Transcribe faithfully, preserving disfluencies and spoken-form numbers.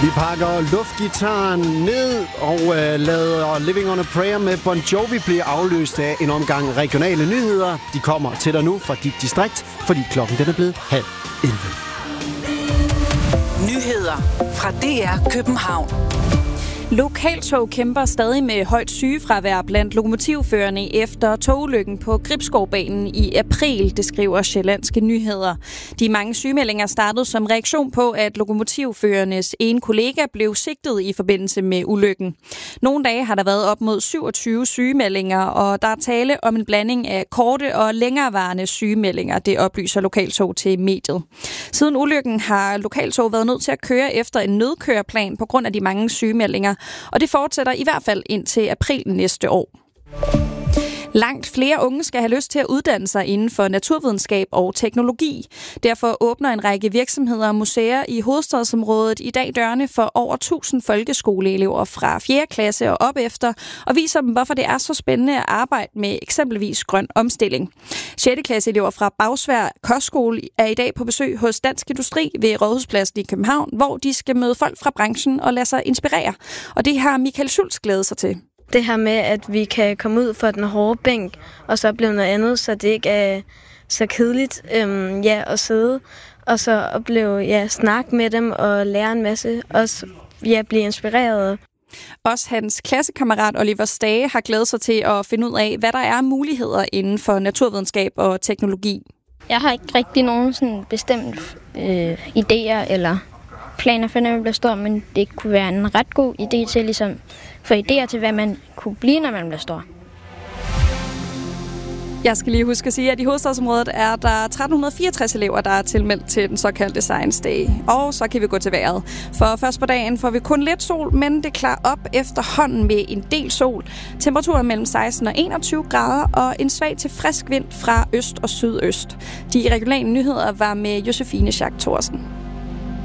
Vi pakker luftgitaren ned og øh, lader Living on a Prayer med Bon Jovi blive afløst af en omgang regionale nyheder. De kommer til dig nu fra dit distrikt, fordi klokken den er blevet halv elleve. Nyheder fra D R København. Lokaltog kæmper stadig med højt sygefravær blandt lokomotivførerne efter togulykken på Gribskovbanen i april, det skriver Sjællandske Nyheder. De mange sygemeldinger startede som reaktion på, at lokomotivførernes ene kollega blev sigtet i forbindelse med ulykken. Nogle dage har der været op mod syvogtyve sygemeldinger, og der er tale om en blanding af korte og længerevarende sygemeldinger, det oplyser Lokaltog til mediet. Siden ulykken har Lokaltog været nødt til at køre efter en nødkøreplan på grund af de mange sygemeldinger, og det fortsætter i hvert fald indtil april næste år. Langt flere unge skal have lyst til at uddanne sig inden for naturvidenskab og teknologi. Derfor åbner en række virksomheder og museer i hovedstadsområdet i dag dørene for over tusind folkeskoleelever fra fjerde klasse og op efter, og viser dem, hvorfor det er så spændende at arbejde med eksempelvis grøn omstilling. sjette klasse elever fra Bagsværd Kostskole er i dag på besøg hos Dansk Industri ved Rådhuspladsen i København, hvor de skal møde folk fra branchen og lade sig inspirere. Og det har Michael Schultz glædet sig til. Det her med, at vi kan komme ud fra den hårde bænk, og så opleve noget andet, så det ikke er så kedeligt øhm, ja, at sidde, og så opleve, ja, snakke med dem og lære en masse, også ja, blive inspireret. Også hans klassekammerat Oliver Stage har glædet sig til at finde ud af, hvad der er muligheder inden for naturvidenskab og teknologi. Jeg har ikke rigtig nogen sådan bestemt øh, idéer eller planer for, når man bliver stor, men det kunne være en ret god idé til ligesom få idéer til, hvad man kunne blive, når man bliver stor. Jeg skal lige huske at sige, at i hovedstadsområdet er der tretten fireogtres elever, der er tilmeldt til den såkaldte Science Day. Og så kan vi gå til vejret. For først på dagen får vi kun lidt sol, men det klarer op efterhånden med en del sol. Temperaturen mellem seksten og enogtyve grader og en svag til frisk vind fra øst og sydøst. De regionale nyheder var med Josefine Schack Thorsen.